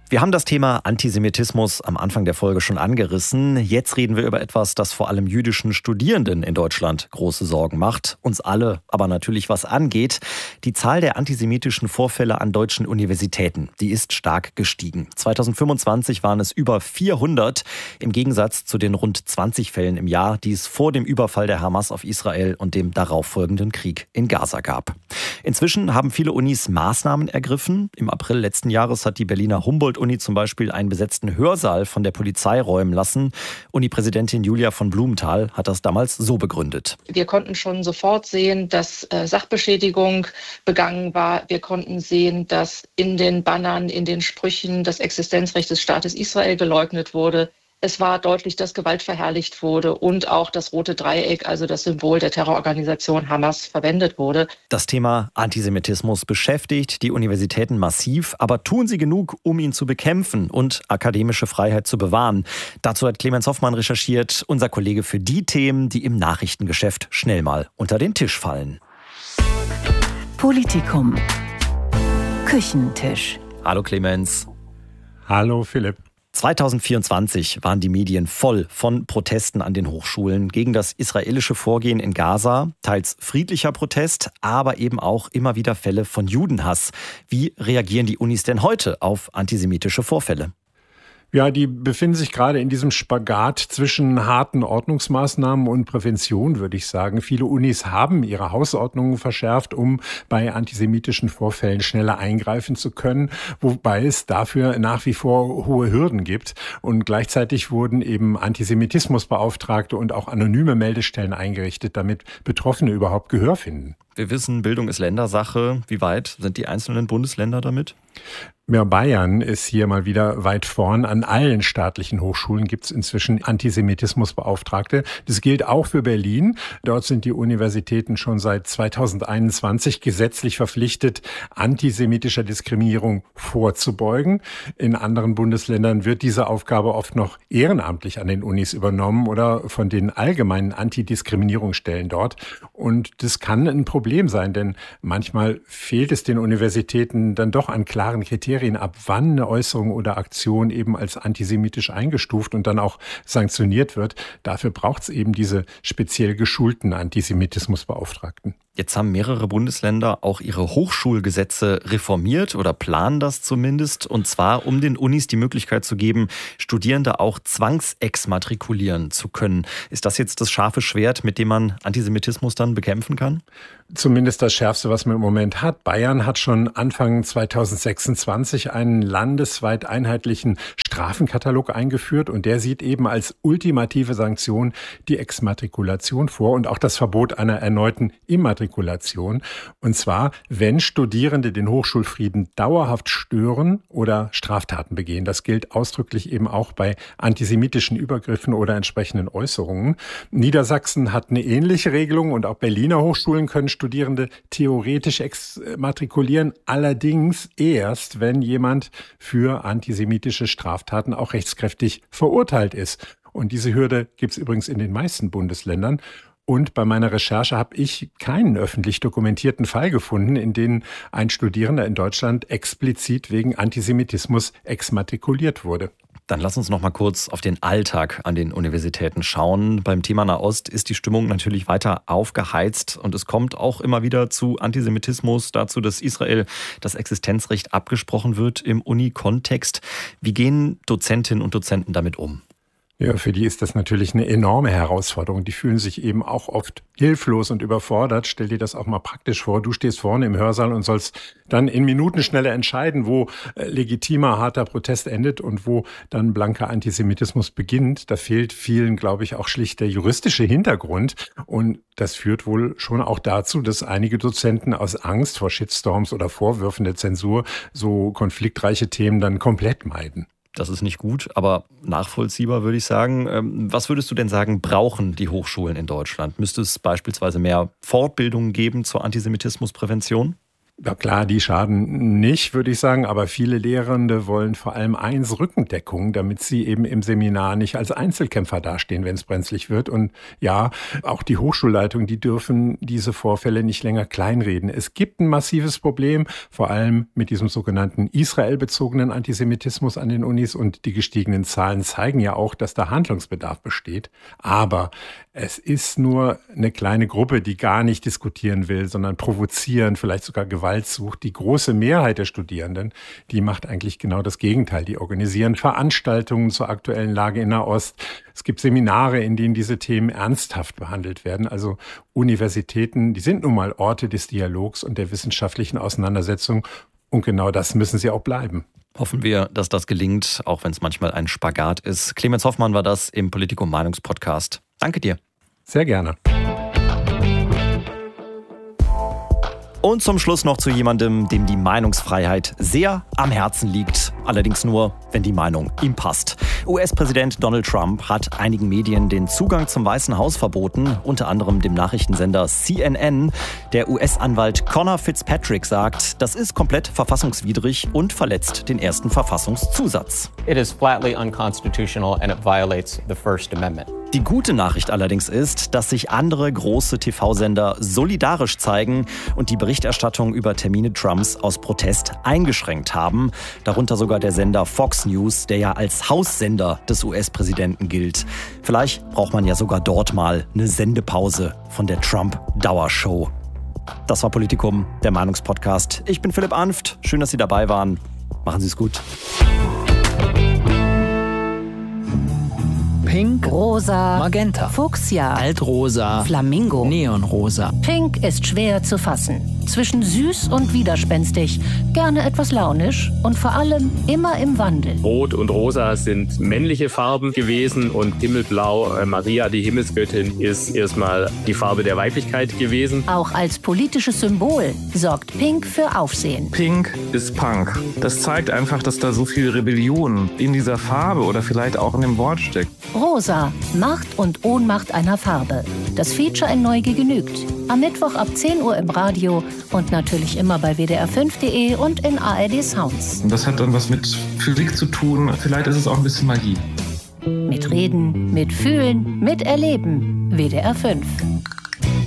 Wir haben das Thema Antisemitismus am Anfang der Folge schon angerissen. Jetzt reden wir über etwas, das vor allem jüdischen Studierenden in Deutschland große Sorgen macht. Uns alle aber natürlich was angeht. Die Zahl der antisemitischen Vorfälle an deutschen Universitäten, die ist stark gestiegen. 2025 waren es über 400, im Gegensatz zu den rund 20 Fällen im Jahr, die es vor dem Überfall der Hamas auf Israel und dem darauffolgenden Krieg in Gaza gab. Inzwischen haben viele Unis Maßnahmen ergriffen. Im April letzten Jahres hat die Berliner Humboldt-Uni zum Beispiel einen besetzten Hörsaal von der Polizei räumen lassen. Uni-Präsidentin Julia von Blumenthal hat das damals so begründet. Wir konnten schon sofort sehen, dass Sachbeschädigung begangen war. Wir konnten sehen, dass in den Bannern, in den Sprüchen das Existenzrecht des Staates Israel geleugnet wurde. Es war deutlich, dass Gewalt verherrlicht wurde und auch das rote Dreieck, also das Symbol der Terrororganisation Hamas, verwendet wurde. Das Thema Antisemitismus beschäftigt die Universitäten massiv, aber tun sie genug, um ihn zu bekämpfen und akademische Freiheit zu bewahren? Dazu hat Clemens Hoffmann recherchiert, unser Kollege für die Themen, die im Nachrichtengeschäft schnell mal unter den Tisch fallen. Politikum. Küchentisch. Hallo Clemens. Hallo Philipp. 2024 waren die Medien voll von Protesten an den Hochschulen gegen das israelische Vorgehen in Gaza. Teils friedlicher Protest, aber eben auch immer wieder Fälle von Judenhass. Wie reagieren die Unis denn heute auf antisemitische Vorfälle? Ja, die befinden sich gerade in diesem Spagat zwischen harten Ordnungsmaßnahmen und Prävention, würde ich sagen. Viele Unis haben ihre Hausordnungen verschärft, um bei antisemitischen Vorfällen schneller eingreifen zu können, wobei es dafür nach wie vor hohe Hürden gibt. Und gleichzeitig wurden eben Antisemitismusbeauftragte und auch anonyme Meldestellen eingerichtet, damit Betroffene überhaupt Gehör finden. Wir wissen, Bildung ist Ländersache. Wie weit sind die einzelnen Bundesländer damit? Ja, Bayern ist hier mal wieder weit vorn. An allen staatlichen Hochschulen gibt es inzwischen Antisemitismusbeauftragte. Das gilt auch für Berlin. Dort sind die Universitäten schon seit 2021 gesetzlich verpflichtet, antisemitischer Diskriminierung vorzubeugen. In anderen Bundesländern wird diese Aufgabe oft noch ehrenamtlich an den Unis übernommen oder von den allgemeinen Antidiskriminierungsstellen dort. Und das kann ein Problem sein, denn manchmal fehlt es den Universitäten dann doch an klaren Kriterien, ab wann eine Äußerung oder Aktion eben als antisemitisch eingestuft und dann auch sanktioniert wird. Dafür braucht es eben diese speziell geschulten Antisemitismusbeauftragten. Jetzt haben mehrere Bundesländer auch ihre Hochschulgesetze reformiert oder planen das zumindest. Und zwar, um den Unis die Möglichkeit zu geben, Studierende auch zwangsexmatrikulieren zu können. Ist das jetzt das scharfe Schwert, mit dem man Antisemitismus dann bekämpfen kann? Zumindest das Schärfste, was man im Moment hat. Bayern hat schon Anfang 2026 einen landesweit einheitlichen Strafenkatalog eingeführt und der sieht eben als ultimative Sanktion die Exmatrikulation vor und auch das Verbot einer erneuten Immatrikulation. Und zwar, wenn Studierende den Hochschulfrieden dauerhaft stören oder Straftaten begehen. Das gilt ausdrücklich eben auch bei antisemitischen Übergriffen oder entsprechenden Äußerungen. Niedersachsen hat eine ähnliche Regelung und auch Berliner Hochschulen können Studierende theoretisch exmatrikulieren, allerdings erst, wenn jemand für antisemitische Straftaten auch rechtskräftig verurteilt ist. Und diese Hürde gibt es übrigens in den meisten Bundesländern. Und bei meiner Recherche habe ich keinen öffentlich dokumentierten Fall gefunden, in dem ein Studierender in Deutschland explizit wegen Antisemitismus exmatrikuliert wurde. Dann lass uns noch mal kurz auf den Alltag an den Universitäten schauen. Beim Thema Nahost ist die Stimmung natürlich weiter aufgeheizt und es kommt auch immer wieder zu Antisemitismus, dazu, dass Israel das Existenzrecht abgesprochen wird im Uni-Kontext. Wie gehen Dozentinnen und Dozenten damit um? Ja, für die ist das natürlich eine enorme Herausforderung. Die fühlen sich eben auch oft hilflos und überfordert. Stell dir das auch mal praktisch vor. Du stehst vorne im Hörsaal und sollst dann in Minutenschnelle entscheiden, wo legitimer, harter Protest endet und wo dann blanker Antisemitismus beginnt. Da fehlt vielen, glaube ich, auch schlicht der juristische Hintergrund. Und das führt wohl schon auch dazu, dass einige Dozenten aus Angst vor Shitstorms oder Vorwürfen der Zensur so konfliktreiche Themen dann komplett meiden. Das ist nicht gut, aber nachvollziehbar, würde ich sagen. Was würdest du denn sagen, brauchen die Hochschulen in Deutschland? Müsste es beispielsweise mehr Fortbildungen geben zur Antisemitismusprävention? Ja klar, die schaden nicht, würde ich sagen, aber viele Lehrende wollen vor allem eins: Rückendeckung, damit sie eben im Seminar nicht als Einzelkämpfer dastehen, wenn es brenzlig wird. Und ja, auch die Hochschulleitungen, die dürfen diese Vorfälle nicht länger kleinreden. Es gibt ein massives Problem, vor allem mit diesem sogenannten israelbezogenen Antisemitismus an den Unis, und die gestiegenen Zahlen zeigen ja auch, dass da Handlungsbedarf besteht. Aber es ist nur eine kleine Gruppe, die gar nicht diskutieren will, sondern provozieren, vielleicht sogar Gewalt sucht. Die große Mehrheit der Studierenden, die macht eigentlich genau das Gegenteil. Die organisieren Veranstaltungen zur aktuellen Lage in Nahost. Es gibt Seminare, in denen diese Themen ernsthaft behandelt werden. Also Universitäten, die sind nun mal Orte des Dialogs und der wissenschaftlichen Auseinandersetzung. Und genau das müssen sie auch bleiben. Hoffen wir, dass das gelingt, auch wenn es manchmal ein Spagat ist. Clemens Hoffmann war das im Politikum-Meinungspodcast. Danke dir. Sehr gerne. Und zum Schluss noch zu jemandem, dem die Meinungsfreiheit sehr am Herzen liegt. Allerdings nur, wenn die Meinung ihm passt. US-Präsident Donald Trump hat einigen Medien den Zugang zum Weißen Haus verboten, unter anderem dem Nachrichtensender CNN. Der US-Anwalt Conor Fitzpatrick sagt, das ist komplett verfassungswidrig und verletzt den ersten Verfassungszusatz. It is flatly unconstitutional and it violates the First Amendment. Die gute Nachricht allerdings ist, dass sich andere große TV-Sender solidarisch zeigen und die Berichterstattung über Termine Trumps aus Protest eingeschränkt haben. Darunter sogar der Sender Fox News, der ja als Haussender des US-Präsidenten gilt. Vielleicht braucht man ja sogar dort mal eine Sendepause von der Trump-Dauershow. Das war Politikum, der Meinungspodcast. Ich bin Philipp Anft. Schön, dass Sie dabei waren. Machen Sie es gut. Pink, rosa, magenta, fuchsia, altrosa, flamingo, neonrosa. Pink ist schwer zu fassen. Zwischen süß und widerspenstig, gerne etwas launisch und vor allem immer im Wandel. Rot und Rosa sind männliche Farben gewesen und Himmelblau, Maria, die Himmelsgöttin, ist erstmal die Farbe der Weiblichkeit gewesen. Auch als politisches Symbol sorgt Pink für Aufsehen. Pink ist Punk. Das zeigt einfach, dass da so viel Rebellion in dieser Farbe oder vielleicht auch in dem Wort steckt. Rosa, Macht und Ohnmacht einer Farbe. Das Feature in Neugier genügt. Am Mittwoch ab 10 Uhr im Radio und natürlich immer bei wdr5.de und in ARD Sounds. Und das hat dann was mit Physik zu tun. Vielleicht ist es auch ein bisschen Magie. Mit Reden, mit Fühlen, mit Erleben. WDR 5.